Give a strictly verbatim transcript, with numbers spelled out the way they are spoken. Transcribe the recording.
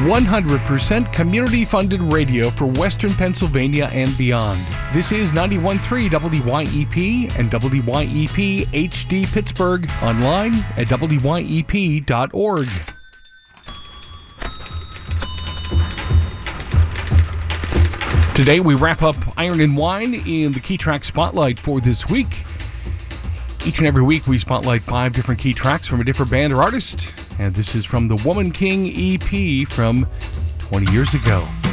one hundred percent community-funded radio for Western Pennsylvania and beyond. This is ninety-one point three W Y E P and W Y E P H D Pittsburgh, online at W Y E P dot org. Today we wrap up Iron and Wine in the Key Track Spotlight for this week. Each and every week we spotlight five different key tracks from a different band or artist, and this is from the Woman King E P from twenty years ago.